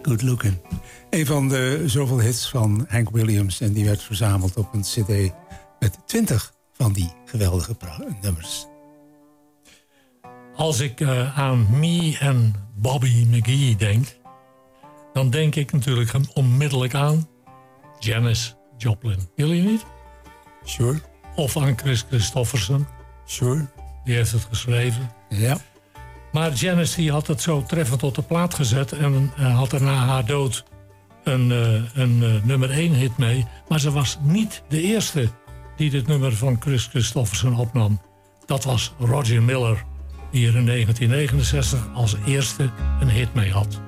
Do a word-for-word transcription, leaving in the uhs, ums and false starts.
Good Looking. Een van de zoveel hits van Hank Williams. En die werd verzameld op een cd met twintig van die geweldige nummers. Als ik uh, aan Me en Bobby McGee denk, dan denk ik natuurlijk onmiddellijk aan Janis Joplin. Jullie niet? Sure. Of aan Chris Christofferson. Sure. Die heeft het geschreven. Ja. Maar Janis die had het zo treffend op de plaat gezet en uh, had er na haar dood een, uh, een uh, nummer één hit mee. Maar ze was niet de eerste die dit nummer van Chris Christofferson opnam. Dat was Roger Miller, die er in negentien negenenzestig als eerste een hit mee had.